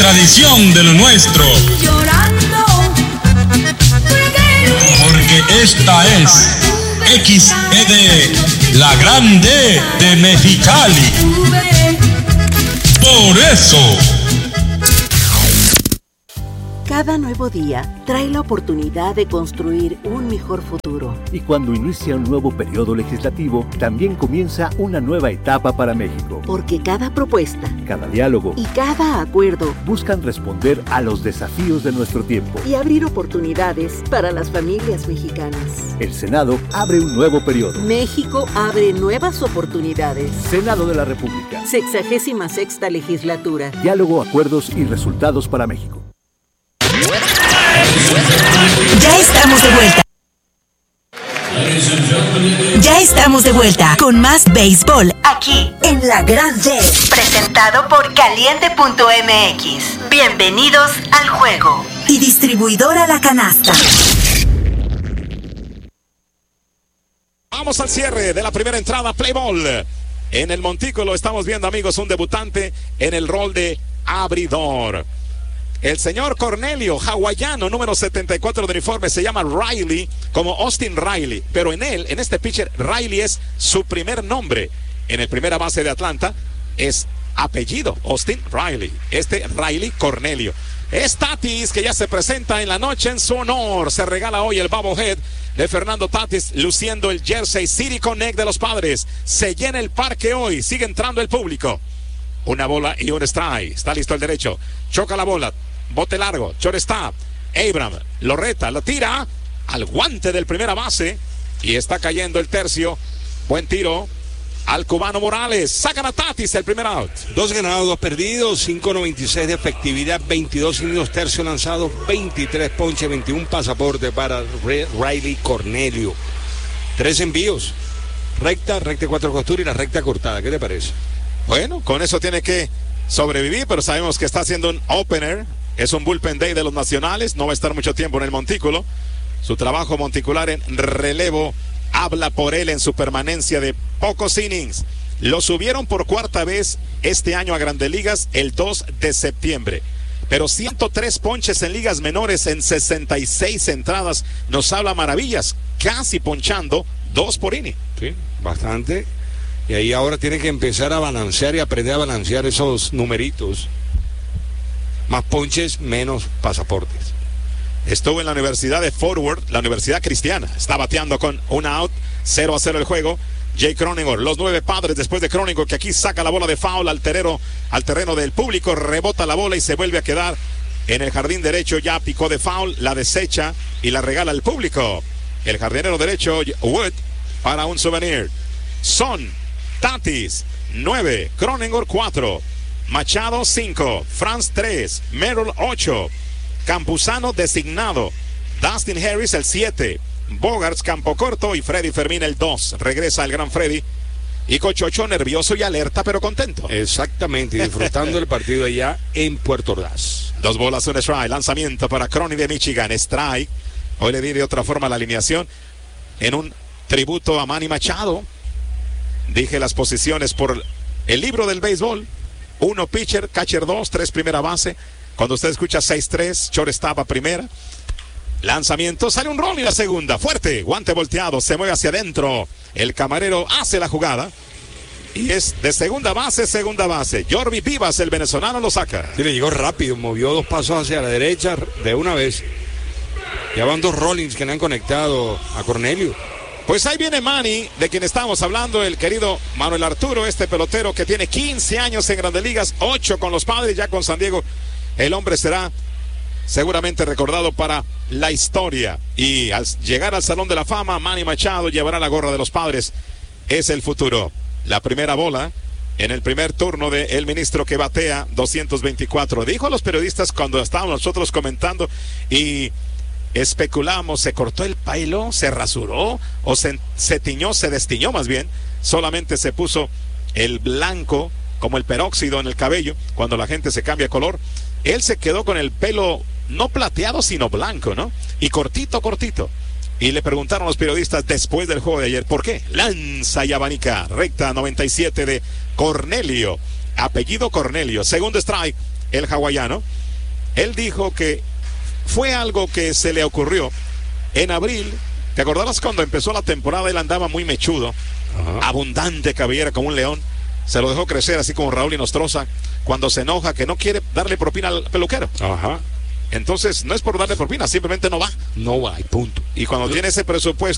tradición de lo nuestro. Porque esta es XED, la grande de Mexicali. Por eso. Cada nuevo día trae la oportunidad de construir un mejor futuro. Y cuando inicia un nuevo periodo legislativo, también comienza una nueva etapa para México. Porque cada propuesta, cada diálogo y cada acuerdo buscan responder a los desafíos de nuestro tiempo y abrir oportunidades para las familias mexicanas. El Senado abre un nuevo periodo. México abre nuevas oportunidades. Senado de la República. 66ª legislatura. Diálogo, acuerdos y resultados para México. Ya estamos de vuelta. Ya estamos de vuelta con más béisbol aquí en La Grande. Presentado por Caliente.mx. Bienvenidos al juego. Y distribuidora La Canasta. Vamos al cierre de la primera entrada, play ball. En el montículo estamos viendo, amigos, un debutante en el rol de abridor. El señor Cornelio, hawaiano, número 74 de uniforme, se llama Riley, como Austin Riley. Pero en este pitcher, Riley es su primer nombre. En el primera base de Atlanta es apellido, Austin Riley. Riley Cornelio. Es Tatis, que ya se presenta en la noche en su honor. Se regala hoy el bobblehead de Fernando Tatis, luciendo el jersey City Connect de los Padres. Se llena el parque hoy, sigue entrando el público. Una bola y un strike. Está listo el derecho. Choca la bola. Bote largo. Shortstop. Abram lo reta, lo tira al guante del primera base. Y está cayendo el tercio. Buen tiro al cubano Morales. Sacan a Tatis el primer out. 2 ganados, 2 perdidos. 5.96 de efectividad. 22 innings, tercio lanzado. 23 ponches, 21 pasaporte para Riley Cornelio. 3 envíos. Recta 4 costuras y la recta cortada. ¿Qué te parece? Bueno, con eso tiene que sobrevivir, pero sabemos que está haciendo un opener. Es un bullpen day de los nacionales. No va a estar mucho tiempo en el montículo. Su trabajo monticular en relevo habla por él en su permanencia de pocos innings. Lo subieron por cuarta vez este año a Grandes Ligas el 2 de septiembre. Pero 103 ponches en ligas menores en 66 entradas. Nos habla maravillas. Casi ponchando 2 por inning. Sí, bastante. Y ahí ahora tiene que empezar a balancear y aprender a balancear esos numeritos. Más ponches, menos pasaportes. Estuvo en la Universidad de Fort Worth, la Universidad Cristiana. Está bateando con un out, 0-0 el juego. Jay Cronenworth, los 9 Padres después de Cronenworth, que aquí saca la bola de foul al terreno del público, rebota la bola y se vuelve a quedar en el jardín derecho. Ya picó de foul, la desecha y la regala al público. El jardinero derecho, Wood, para un souvenir. Son Tatis 9, Cronenworth 4, Machado 5, Franz 3, Merrill 8, Campuzano designado, Dustin Harris el 7, Bogarts campo corto y Freddy Fermín el 2. Regresa el gran Freddy y Cochocho nervioso y alerta pero contento. Exactamente, disfrutando el partido allá en Puerto Ordaz. 2 bolas, un strike, lanzamiento para Crony de Michigan, strike. Hoy le di de otra forma la alineación en un tributo a Manny Machado. Dije las posiciones por el libro del béisbol. 1 pitcher, catcher 2, 3 primera base. Cuando usted escucha 6-3, shortstop a primera. Lanzamiento, sale un roll y la segunda. Fuerte, guante volteado, se mueve hacia adentro. El camarero hace la jugada. Y es de segunda base. Jorvi Vivas, el venezolano, lo saca. Sí, le llegó rápido, movió 2 pasos hacia la derecha de una vez. Ya van 2 rollings que le han conectado a Cornelio. Pues ahí viene Manny, de quien estamos hablando, el querido Manuel Arturo, este pelotero que tiene 15 años en Grandes Ligas, 8 con los Padres, ya con San Diego. El hombre será seguramente recordado para la historia. Y al llegar al Salón de la Fama, Manny Machado llevará la gorra de los Padres. Es el futuro. La primera bola en el primer turno del ministro que batea 224. Dijo a los periodistas cuando estábamos nosotros comentando y especulamos, se cortó el pelo, se rasuró o se tiñó, se destiñó más bien. Solamente se puso el blanco como el peróxido en el cabello cuando la gente se cambia color. Él se quedó con el pelo no plateado sino blanco, ¿no? Y cortito. Y le preguntaron a los periodistas después del juego de ayer, ¿por qué? Lanza y abanica, recta 97 de Cornelio, apellido Cornelio. Segundo strike, el hawaiano, él dijo que fue algo que se le ocurrió en abril. ¿Te acordabas cuando empezó la temporada? Él andaba muy mechudo, abundante cabellera como un león. Se lo dejó crecer así como Raúl Inostroza. Cuando se enoja que no quiere darle propina al peluquero. Ajá. Entonces no es por darle propina, simplemente no va. No va y punto. Y cuando tiene ese presupuesto